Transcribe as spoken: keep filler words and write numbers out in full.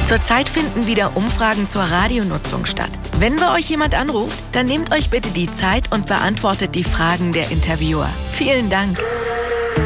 Zurzeit finden wieder Umfragen zur Radionutzung statt. Wenn bei euch jemand anruft, dann nehmt euch bitte die Zeit und beantwortet die Fragen der Interviewer. Vielen Dank.